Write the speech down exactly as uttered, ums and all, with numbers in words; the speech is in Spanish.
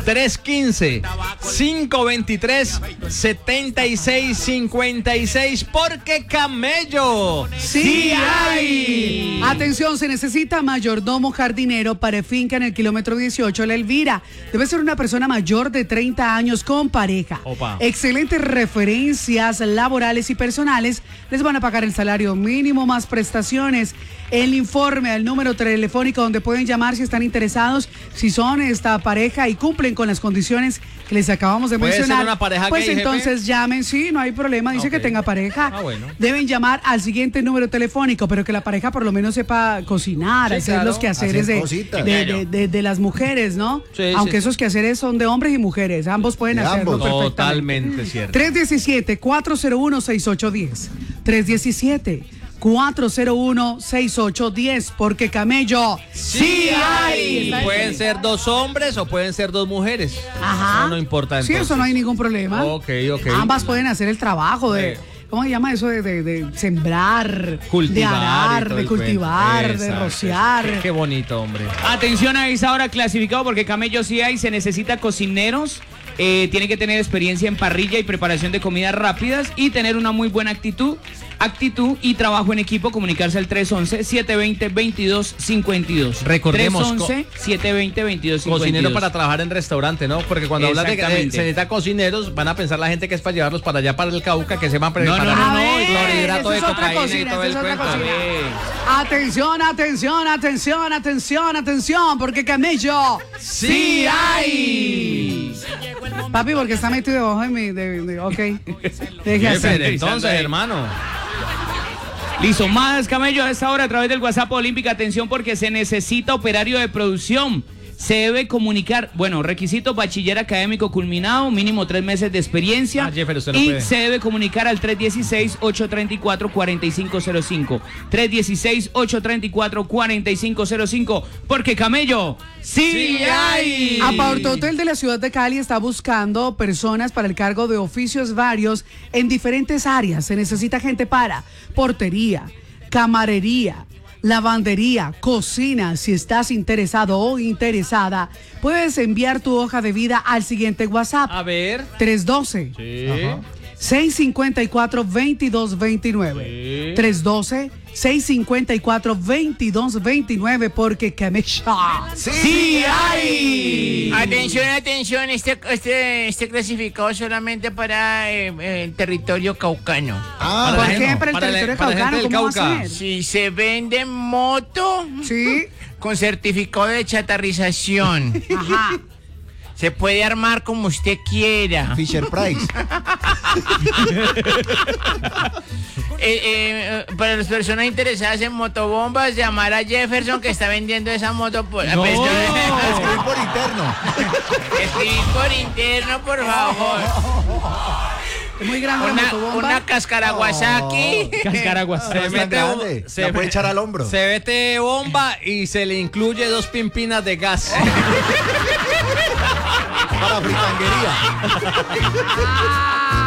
tres uno cinco, cinco dos tres, siete seis cinco seis, porque Camello sí hay. Atención, se necesita mayordomo jardinero para finca en el kilómetro dieciocho, La Elvira. Debe ser una persona mayor de treinta años con pareja. Opa. Excelentes referencias laborales y personales. Les van a pagar el salario mínimo más prestaciones. El informe al número telefónico donde pueden llamar si están interesados, si son esta pareja y cumplen con las condiciones que les acabamos de ¿Puede mencionar. ser una pareja pues gay, entonces jefe? llamen, sí, no hay problema, dice Okay. que tenga pareja. Ah, bueno. Deben llamar al siguiente número telefónico, pero que la pareja por lo menos sepa cocinar, Sí, hacer claro. los quehaceres Hacer de, cositas. de, de, de- de las mujeres, ¿no? Sí, Aunque sí. esos quehaceres son de hombres y mujeres, ambos pueden De hacerlo ambos. perfectamente. Totalmente cierto. tres uno siete, cuatro cero uno, seis ocho uno cero. tres uno siete, cuatro cero uno, seis ocho uno cero, porque Camello sí hay. Pueden ser dos hombres o pueden ser dos mujeres. Ajá. No, no importa. Sí, Entonces. eso no hay ningún problema. Ok, ok. Ambas pueden hacer el trabajo de, Eh. ¿cómo se llama eso? De, de- de sembrar, Cultivar de y arar, todo de el cultivar, cuento. de Exacto. rociar. Qué, qué bonito, hombre. Atención a esa hora clasificado porque Camello sí hay, se necesita cocineros, eh, tiene que tener experiencia en parrilla y preparación de comidas rápidas y tener una muy buena actitud, actitud y trabajo en equipo, comunicarse al tres once, siete veinte, veintidós cincuenta y dos. Recordemos, tres once, siete veinte, veintidós cincuenta y dos. Cocinero para trabajar en restaurante, ¿no? Porque cuando hablas de que eh, Exactamente. se necesita cocineros, van a pensar la gente que es para llevarlos para allá, para el Cauca, que sepan preparar. no, no, A no, ver, y clorhidrato de esa es otra cocaína cocina, y todo esa el es otra cuento. cocina. Eh. Atención, atención, atención, atención, atención, porque Camello ¡Sí hay! Papi, porque está metido debajo de mi, de, de- ok. Deje Jefe, hacer. entonces, hermano. Listo, más Camello a esta hora a través del WhatsApp Olímpica. Atención porque se necesita operario de producción. Se debe comunicar, bueno, requisito bachiller académico culminado, mínimo tres meses de experiencia. Ah, Jeffer, usted no y puede. se debe comunicar al tres uno seis, ocho tres cuatro, cuatro cinco cero cinco. tres uno seis, ocho tres cuatro, cuatro cinco cero cinco. Porque Camello sí, ¡Sí hay! Aporto Hotel de la ciudad de Cali está buscando personas para el cargo de oficios varios en diferentes áreas. Se necesita gente para portería, camarería, lavandería, cocina. Si estás interesado o interesada, puedes enviar tu hoja de vida al siguiente WhatsApp. A ver. tres uno dos, Sí. seis cinco cuatro, dos dos dos nueve. Sí. tres uno dos, seis cinco cuatro, dos dos dos nueve, porque Camello ¡Sí hay. Atención, atención, este, este, este clasificado solamente para eh, eh, el territorio caucano. Ah, ¿Por la qué gente- para el para la- territorio para la gente caucano? del ¿Cómo va a Cauca. ser? Si se vende moto Sí, con certificado de chatarrización, ajá. se puede armar como usted quiera. Fisher Price. Eh, eh, para las personas interesadas en motobombas, llamar a Jefferson que está vendiendo esa moto por... No. Pues, Escribir por interno. escribir por interno, por favor. Es muy grande la Una, motobomba. una Cascarawasaki. Cascaraguas. Se No es tan mete, grande. se La puede me- echar al hombro. Se mete bomba y se le incluye dos pimpinas de gas. Para fritanguería.